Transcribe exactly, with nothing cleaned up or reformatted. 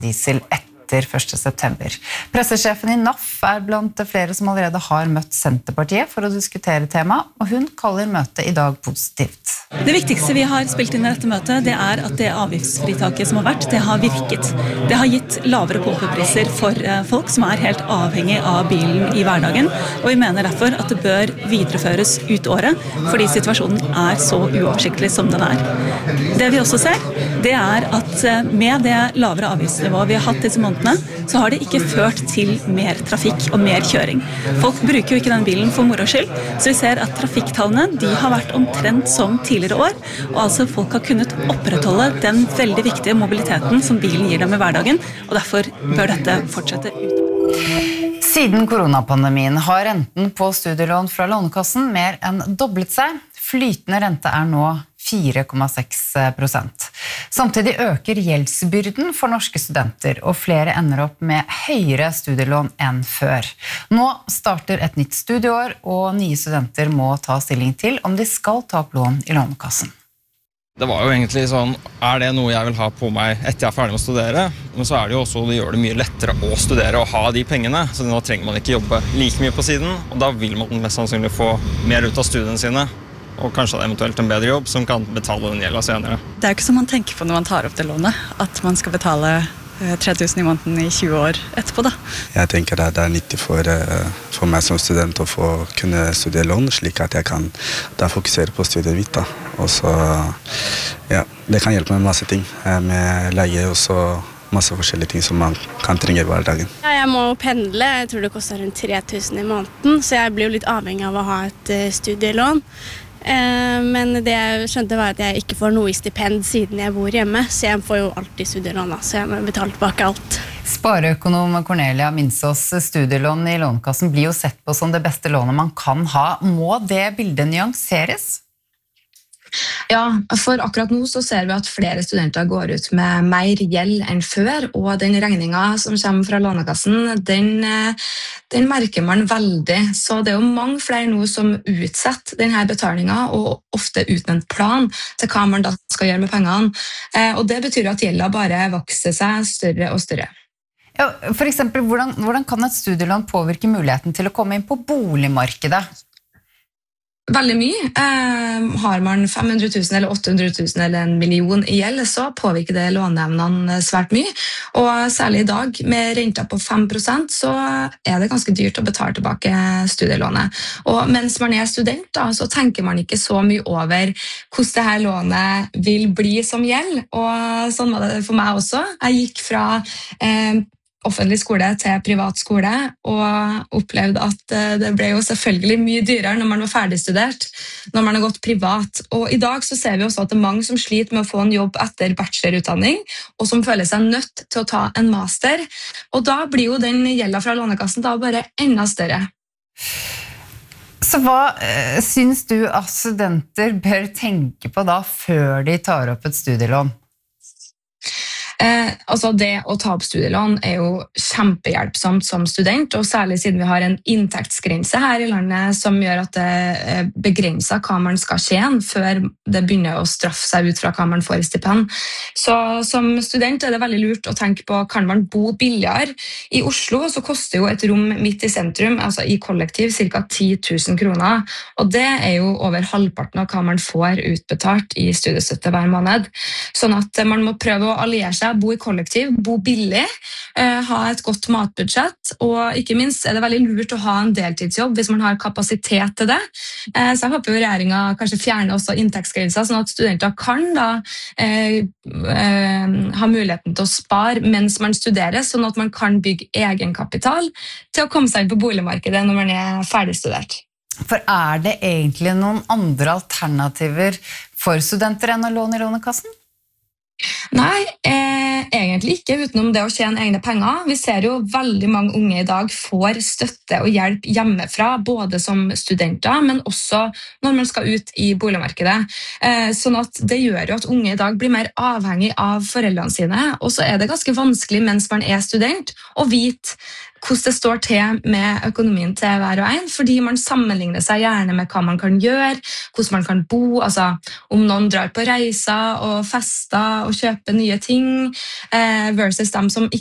diesel etter første september. Pressesjefen i N A F er blant flere som allerede har møtt Senterpartiet for å diskutere tema, og hun kaller møtet i dag positivt. Det viktigste vi har spilt inn i dette møtet, det er at det avgiftsfritaket som har vært, det har virket. Det har gitt lavere pumpepriser for folk som er helt avhengig av bilen i hverdagen, og vi mener derfor at det bør videreføres ut året, fordi situasjonen er så uoversiktlig som den er. Det vi også ser, det er at med det lavere avgiftsnivået vi har hatt disse månedene, så har det ikke ført til mer trafikk og mer kjøring. Folk bruker jo ikke den bilen for moro skyld, så vi ser at trafikktallene de har vært omtrent som tidligere år, og altså folk har kunnet opprettholde den veldig viktige mobiliteten som bilen gir dem i hverdagen, og derfor bør dette fortsette ut. Siden koronapandemien har renten på studielån fra Lånekassen mer enn doblet seg. Flytende rente er nå fire komma seks prosent. Samtidig øker gjeldsbyrden for norske studenter, og flere ender opp med høyere studielån enn før. Nå starter et nytt studieår, og nye studenter må ta stilling til om de skal ta opp lån i Lånekassen. Det var jo egentlig sånn, er det noe jeg vil ha på meg etter jeg er ferdig med å studere? Men så er det jo også, det gjør det mye lettere å studere og ha de pengene, så nå trenger man ikke jobbe like mye på siden, og da vil man mest sannsynlig få mer ut av studiene sine, og kanskje eventuelt en bedre jobb som kan betale den gjelda senere. Det er jo ikke som man tenker på når man tar opp det lånet, at man skal betale tre tusen i måneden i tjue år etterpå da. Jeg tenker at det er nyttig for, for meg som student å få kunne studere lån, slik at jeg kan da fokusere på studiet mitt da. Og så, ja, det kan hjelpe med masse ting, med leie og så masse forskjellige ting som man kan trenge hver dagen. Ja, jeg må pendle, jeg tror det koster rundt tre tusen i måneden, så jeg blir jo litt avhengig av å ha et studielån. Men det jeg skjønte var at jeg ikke får noe i stipend siden jeg bor hjemme, så jeg får jo alltid studielån, så jeg må betale tilbake alt. Spareøkonom Cornelia Minsås, studielån i Lånekassen blir jo sett på som det beste lånet man kan ha. Må det bildet nyanseres? Ja, for akkurat nå så ser vi at flere studenter går ut med mer gjeld enn før, og den regningen som kommer fra Lånekassen, den, den merker man veldig. Så det er jo mange flere nå som utsetter denne betalingen, og ofte uten en plan til hva man da skal gjøre med pengene. Og det betyr at gjelda bare vokser seg større og større. Ja, for eksempel, hvordan, hvordan kan et studielån påvirke muligheten til å komme inn på boligmarkedet? Veldig mye. Eh, har man fem hundre tusen eller åtte hundre tusen eller en million i gjeld, så påvirker det låneevnene svært mye. Og særlig i dag, med renta på fem prosent, så er det ganske dyrt å betale tilbake studielånet. Og mens man er student, da, så tenker man ikke så mye over hvordan det her lånet vil bli som gjeld. Og sånn var det for meg også. Jeg gikk fra eh, offentlig skole til privat skole, og opplevde at det ble jo selvfølgelig mye dyrere når man var ferdigstudert, når man har gått privat. Og i dag så ser vi også at det er mange som sliter med å få en jobb etter bachelorutdanning, og som føler seg nødt til å ta en master. Og da blir jo den gjelda fra Lånekassen da bare enda større. Så hva øh, syns du at studenter bør tenke på da før de tar opp et studielån? Eh, altså det å ta opp studielån er jo kjempehjelpsomt som student, og særlig siden vi har en inntektsgrense her i landet som gjør at det begrenser hva man skal tjene før det begynner å straffe seg ut fra hva man får i stipend. Så som student er det veldig lurt å tenke på, kan man bo billigere? I Oslo så koster jo et rom midt i sentrum, altså i kollektiv, ca. ti tusen kroner, og det er jo over halvparten av hva man får utbetalt i studiestøtte hver måned. Sånn at man må prøve å alliere seg, bo i kollektiv, bo billig, eh, ha et godt matbudsjett, og ikke minst er det veldig lurt å ha en deltidsjobb hvis man har kapasitet til det. Eh, så jeg håper jo regjeringen kanskje fjerner også inntektsgrenser, sånn at studenter kan da eh, eh, ha muligheten til å spare mens man studerer, sånn at man kan bygge egenkapital til å komme seg inn på boligmarkedet når man er ferdigstudert. For er det egentlig noen andre alternativer for studenter enn å låne i Lånekassen? Nei, eh, egentlig ikke utenom det å tjene egne penger. Vi ser jo veldig mange unge i dag får støtte og hjelp hjemmefra, både som studenter, men også når man skal ut i boligmarkedet. Eh, sånn at det gjør jo at unge i dag blir mer avhengig av foreldrene sine, og så er det ganske vanskelig mens man er student å vite hvordan det står til med økonomien til hver og en, fordi man sammenligner seg gjerne med hva man kan gjøre, hvordan man kan bo, altså om noen drar på reiser og fester og kjøper nye ting, eh, versus dem som ikke